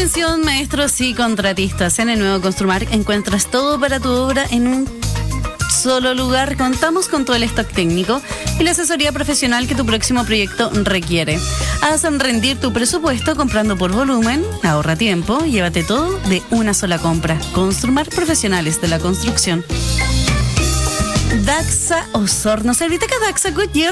Atención, maestros y contratistas. En el nuevo Construmar encuentras todo para tu obra en un solo lugar. Contamos con todo el stock técnico y la asesoría profesional que tu próximo proyecto requiere. Haz rendir tu presupuesto comprando por volumen, ahorra tiempo, llévate todo de una sola compra. Construmar, profesionales de la construcción. Daxa Osorno, Serviteca Daxa Goodyear